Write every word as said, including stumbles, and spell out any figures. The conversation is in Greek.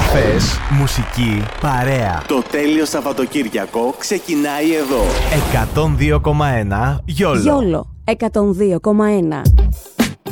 Επαφές, μουσική, παρέα. Το τέλειο Σαββατοκύριακο ξεκινάει εδώ. εκατόν δύο κόμμα ένα Γιόλο. Γιόλο εκατόν δύο κόμμα ένα.